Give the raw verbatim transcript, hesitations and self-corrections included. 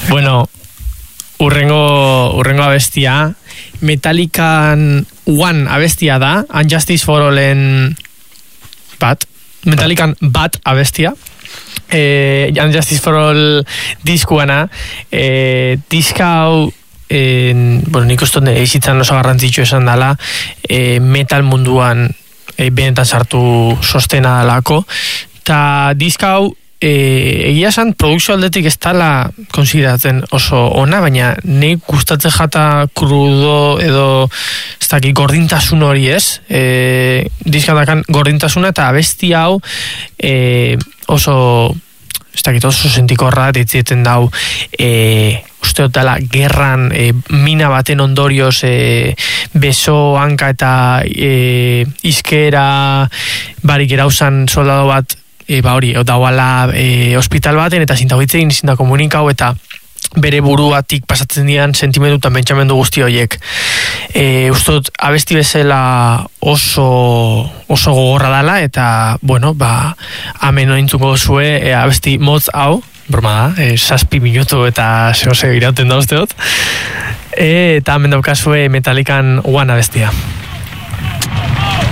Bueno, urrengo, urrengo abestia, Metallican One abestia da, Unjustice for Allen bat, Metallican bat abestia, eh, Unjustice for All diskuana, eh, diska hau, eh, bueno, nik uste eizitzan oso garrantzitsu esan dela, eh, metal munduan eh, benetan sartu sostena dalako, eta diska hau, E, egia esan, produkzio aldetik ez dala konsideratzen oso ona, baina nik gustatzen jata krudo edo ez dakit gordintasun hori ez, e, diskatakan gordintasuna eta abesti hau e, oso ez dakit oso sentikorra ditzieten dau e, uste dut dela gerran e, mina baten ondorioz e, beso, hanka eta e, izkera barik erauzan soldado bat E, ba hori, dauala e, hospital baten eta zintagoitzen izin da komunikau eta bere buruatik pasatzen dian sentimendu eta pentsamendu guzti horiek. E, Uztot, abesti bezala oso, oso gogorra dela eta, bueno, ba, amen ointzuko zue e, abesti motz hau, broma da, e, saspi minutu eta zehose irauten da usteot, e, eta amen daukazue Metallican One abestia.